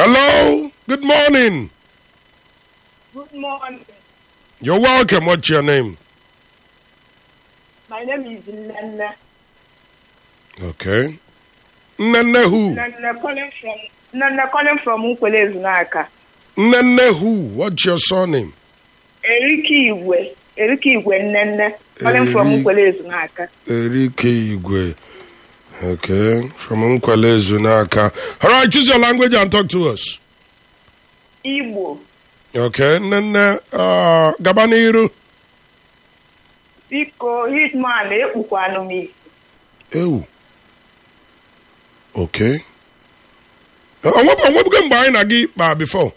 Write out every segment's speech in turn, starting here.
Hello. Good morning. Good morning. You're welcome. What's your name? My name is Nana. Okay. Nene who? Nana calling from Ukwele Zunaka. Nene who? What's your surname? Eriki Igwe Nana calling from Ukwele Zunaka. Eriki Igwe. Okay. From Nkwele Zunaka. All right. Choose your language and talk to us. Igbo. Okay. Nene. Gabaniru. Biko hitman ekpukwanụ m isi. Ew. Okay. Onwebugo mgbe anyị na gị kpaa before?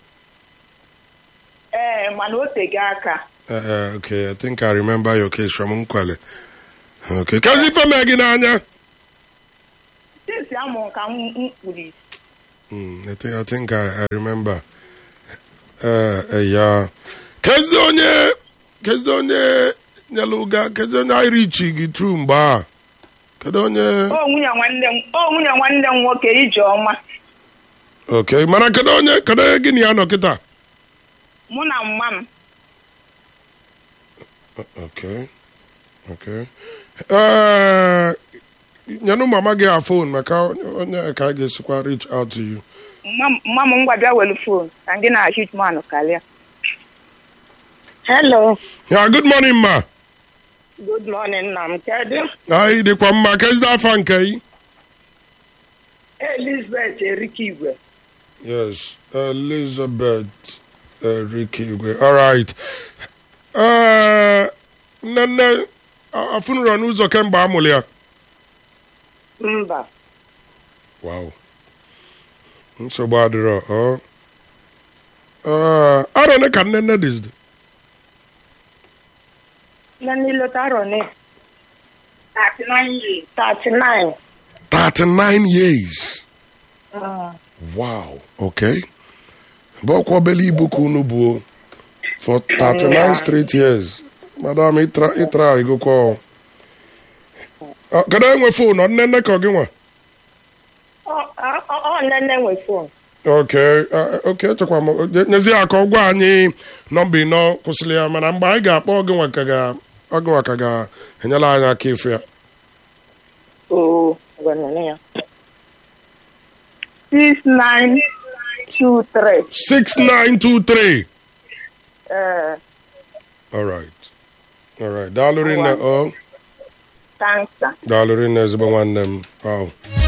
Mana o tego aka. Okay, I think I remember your case from Nkwale. Okay. Kazi ife mee gị n'anya? Since amụ ka m kpuru isi. I think I remember. Yeah. Kazi onye nyaluga, kazi onye I reach gị through mgbe a. Kedu onye? Nwunye nwanne m nwoke Ijeọma. Okay, mana kedu onye gị na ya nọ kịta? Mụ na mma m. Okay. Nyanụ mama gị a phone maka onye ka ga-esikwa reach out to you. Mma m ngwa bịa welu phone ka ndị na hitman karịa. Hello. Yeah, good morning, ma. Good morning, Nam. Kedu? Anyị dịkwa mma. Kedu afa nke ị? Elizabeth Eriki Igwe. Yes, Elizabeth Eriki Igwe. All right. Nne afunura n'ụzọ kemgbe amụrụ ya. Mba. Wow. Nsogbu adịrọ. Arọ ne ka nne dịzị? Nani lotaro ne. 39 years. 39. 39 years. Wow. Okay. Bọkwa obele ibu ka unu buo for 39 straight years. Madam, itra igokwa. Kedu enwe phone? Nne ka ọ gị nwa? Nne nwe phone. Okay, chekwa m. Nyezi aka ọgwa anyị nọmba ịnọ kwụsịrị ya mana mgbe anyị ga-akpọ gị nwa ka ga-enyela anyị aka ife ya. Ya. 6923. 6923. All right. Daalụ rinne. Thanks. Daalụ rinne ezigbo nwanne m. Wow.